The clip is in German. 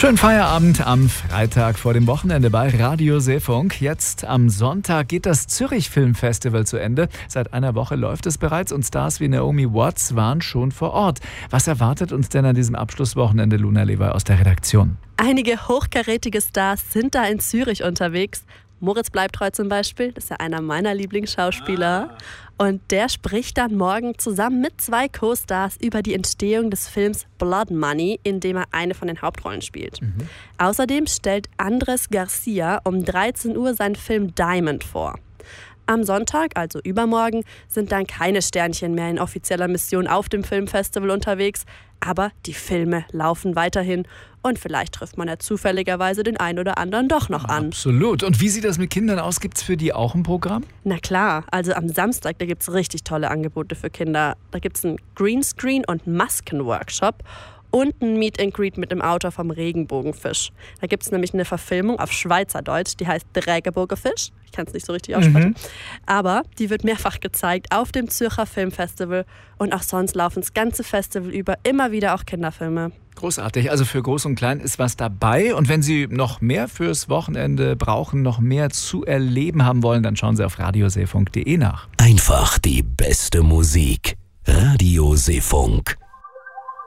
Schönen Feierabend am Freitag vor dem Wochenende bei Radio Seefunk. Jetzt am Sonntag geht das Zürich Filmfestival zu Ende. Seit einer Woche läuft es bereits und Stars wie Naomi Watts waren schon vor Ort. Was erwartet uns denn an diesem Abschlusswochenende, Luna Lewy aus der Redaktion? Einige hochkarätige Stars sind da in Zürich unterwegs. Moritz Bleibtreu zum Beispiel, das ist ja einer meiner Lieblingsschauspieler. Und der spricht dann morgen zusammen mit 2 Co-Stars über die Entstehung des Films Blood Money, in dem er eine von den Hauptrollen spielt. Außerdem stellt Andrés García um 13 Uhr seinen Film Diamond vor. Am Sonntag, also übermorgen, sind dann keine Sternchen mehr in offizieller Mission auf dem Filmfestival unterwegs. Aber die Filme laufen weiterhin und vielleicht trifft man ja zufälligerweise den einen oder anderen doch noch an. Absolut. Und wie sieht das mit Kindern aus? Gibt es für die auch ein Programm? Na klar, also am Samstag, da gibt es richtig tolle Angebote für Kinder. Da gibt es einen Greenscreen- und Maskenworkshop und ein Meet and Greet mit dem Autor vom Regenbogenfisch. Da gibt es nämlich eine Verfilmung auf Schweizerdeutsch, die heißt Der Regenbogenfisch. Ich kann es nicht so richtig aussprechen. Aber die wird mehrfach gezeigt auf dem Zürcher Filmfestival und auch sonst laufen das ganze Festival über immer wieder auch Kinderfilme. Großartig, also für Groß und Klein ist was dabei. Und wenn Sie noch mehr fürs Wochenende brauchen, noch mehr zu erleben haben wollen, dann schauen Sie auf radioseefunk.de nach. Einfach die beste Musik. Radio Seefunk.